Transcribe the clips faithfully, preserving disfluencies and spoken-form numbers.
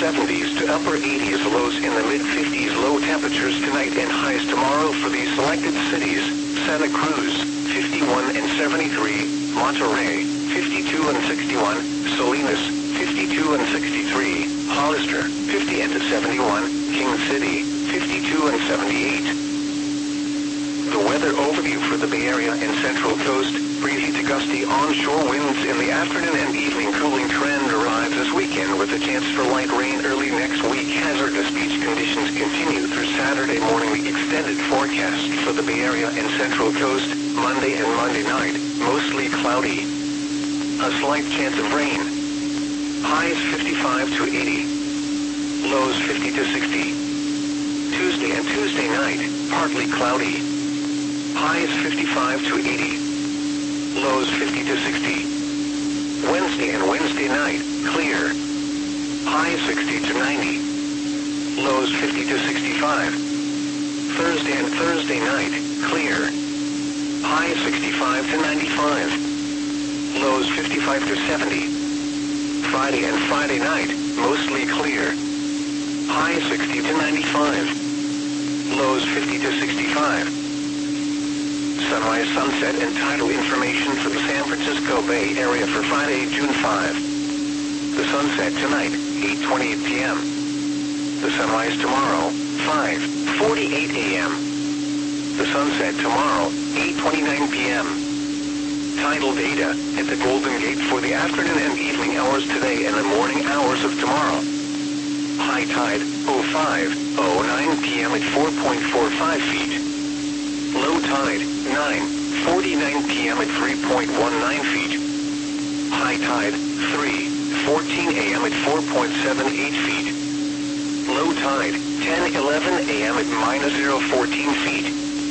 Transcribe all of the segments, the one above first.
seventies to upper eighties, lows in the mid-fifties, low temperatures tonight and highs tomorrow for these selected cities: Santa Cruz, fifty-one and seventy-three, Monterey, fifty-two and sixty-one, Salinas, fifty-two and sixty-three, Hollister, fifty and seventy-one, King City, fifty-two and seventy-eight. The weather overview for the Bay Area and Central Coast: breezy to gusty onshore winds in the afternoon and evening. Cooling trend arrives this weekend with a chance for light rain early next week. Hazardous beach conditions continue through Saturday morning. The extended forecast for the Bay Area and Central Coast: Monday and Monday night, mostly cloudy. A slight chance of rain. Highs fifty-five to eighty. Lows fifty to sixty. Tuesday and Tuesday night, partly cloudy. Highs fifty-five to eighty. Lows fifty to sixty. Wednesday and Wednesday night, clear. Highs sixty to ninety. Lows fifty to sixty-five. Thursday and Thursday night, clear. Highs sixty-five to ninety-five. Lows fifty-five to seventy. Friday and Friday night, mostly clear. Highs sixty to ninety-five. Lows fifty to sixty-five. Sunrise, sunset, and tidal information for the San Francisco Bay Area for Friday, June fifth. The sunset tonight, eight twenty-eight p m The sunrise tomorrow, five forty-eight a m The sunset tomorrow, eight twenty-nine p m Tidal data at the Golden Gate for the afternoon and evening hours today and the morning hours of tomorrow. High tide, oh five oh nine p m at four point four five feet. Low tide, nine forty-nine p m at three point one nine feet. High tide, three fourteen a m at four point seven eight feet. Low tide, ten eleven a m at minus zero fourteen feet.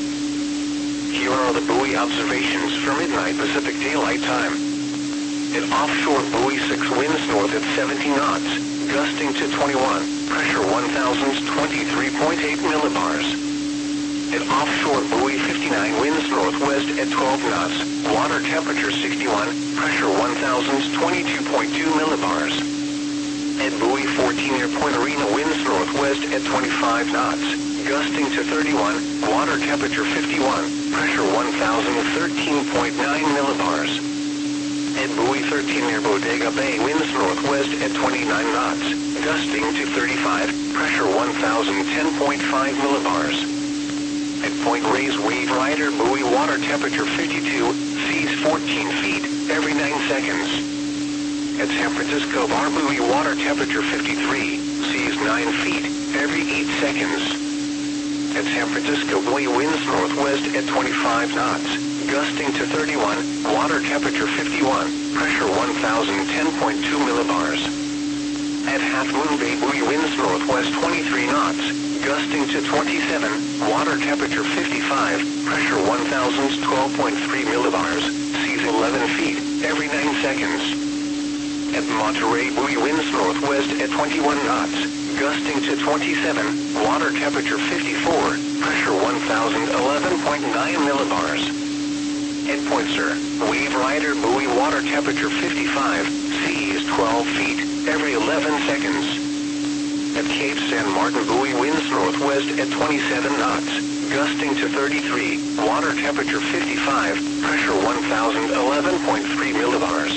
Here are the buoy observations for midnight Pacific Daylight Time. At offshore buoy six, winds north at seventeen knots, gusting to twenty-one, pressure one thousand twenty-three point eight millibars. At offshore buoy fifty-nine, winds northwest at twelve knots, water temperature sixty-one, pressure one thousand twenty-two point two millibars. At buoy fourteen near Point Arena, winds northwest at twenty-five knots, gusting to thirty-one, water temperature fifty-one, pressure one thousand thirteen point nine millibars. At buoy thirteen near Bodega Bay, winds northwest at twenty-nine knots, gusting to thirty-five, pressure one thousand ten point five millibars. At Point Reyes Wave Rider buoy, water temperature fifty-two, seas fourteen feet, every nine seconds. At San Francisco Bar buoy, water temperature fifty-three, seas nine feet, every eight seconds. At San Francisco buoy, winds northwest at twenty-five knots, gusting to thirty-one, water temperature fifty-one, pressure one thousand ten point two millibars. At Half Moon Bay buoy, winds northwest twenty-three knots, gusting to twenty-seven, water temperature fifty-five, pressure one thousand twelve point three millibars, seas eleven feet, every nine seconds. At Monterey buoy, winds northwest at twenty-one knots, gusting to twenty-seven, water temperature fifty-four, pressure one thousand eleven point nine millibars. At Point Sur, Wave Rider buoy, water temperature fifty-five, seas twelve feet, every eleven seconds. At Cape San Martin buoy, winds northwest at twenty-seven knots, gusting to thirty-three, water temperature fifty-five, pressure one thousand eleven point three millibars.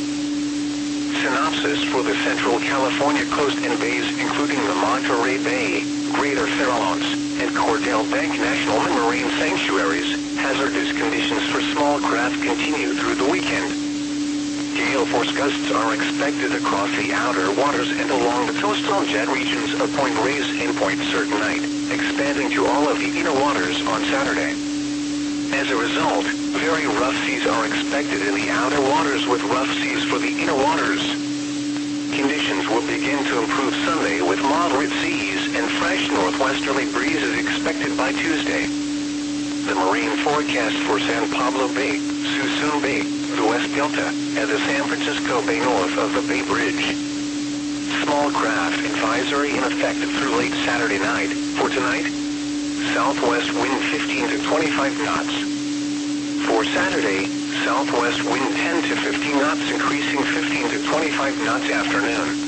Synopsis for the Central California coast and bays, including the Monterey Bay, Greater Farallones, and Cordell Bank National Marine Sanctuaries. Hazardous conditions for small craft continue through the weekend. Gale force gusts are expected across the outer waters and along the coastal jet regions of Point Reyes and Point Sur tonight, expanding to all of the inner waters on Saturday. As a result, very rough seas are expected in the outer waters with rough seas for the inner waters. Conditions will begin to improve Sunday with moderate seas and fresh northwesterly breezes expected by Tuesday. The marine forecast for San Pablo Bay, Suisun Bay, the West Delta, and the San Francisco Bay north of the Bay Bridge. Small craft advisory in effect through late Saturday night. For tonight, southwest wind fifteen to twenty-five knots. For Saturday, southwest wind ten to fifteen knots, increasing fifteen to twenty-five knots afternoon.